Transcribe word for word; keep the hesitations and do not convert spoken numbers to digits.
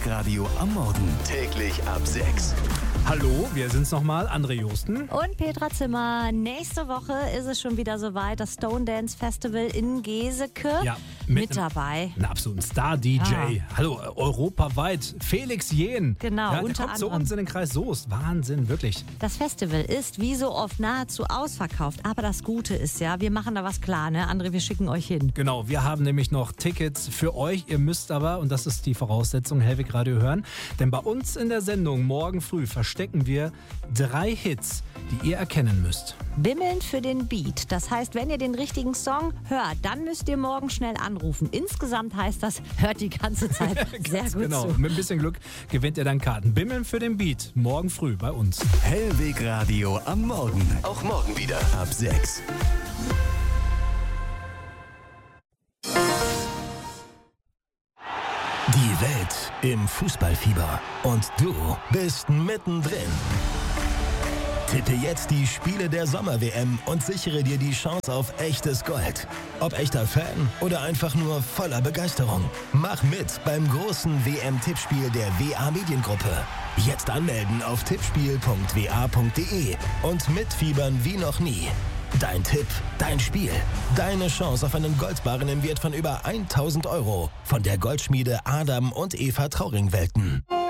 Hellwegradio am Morgen. Täglich ab sechs. Hallo, wir sind's nochmal, André Josten. Und Petra Zimmer. Nächste Woche ist es schon wieder soweit, das Stone Dance Festival in Geseke. Ja, mit, mit dabei. Ein absoluten Star-D J. Ja. Hallo, äh, europaweit. Felix Jähn. Genau, ja, der unter kommt zu anderem. uns in den Kreis Soest. Wahnsinn, wirklich. Das Festival ist wie so oft nahezu ausverkauft. Aber das Gute ist ja, wir machen da was klar, ne? André, wir schicken euch hin. Genau, wir haben nämlich noch Tickets für euch. Ihr müsst aber, und das ist die Voraussetzung, Hellwegradio hören. Denn bei uns in der Sendung morgen früh verstecken wir drei Hits, die ihr erkennen müsst. Bimmelnd für den Beat. Das heißt, wenn ihr den richtigen Song hört, dann müsst ihr morgen schnell anrufen. Insgesamt heißt das, hört die ganze Zeit sehr gut Genau, zu. mit ein bisschen Glück gewinnt ihr dann Karten. Bimmeln für den Beat, morgen früh bei uns. Hellwegradio am Morgen. Auch morgen wieder ab sechs. Die Welt im Fußballfieber. Und du bist mittendrin. Tippe jetzt die Spiele der Sommer-W M und sichere dir die Chance auf echtes Gold. Ob echter Fan oder einfach nur voller Begeisterung. Mach mit beim großen W M-Tippspiel der W A Mediengruppe. Jetzt anmelden auf tippspiel punkt w a punkt d e und mitfiebern wie noch nie. Dein Tipp, dein Spiel, deine Chance auf einen Goldbarren im Wert von über tausend Euro von der Goldschmiede Adam und Eva Trauring-Welten.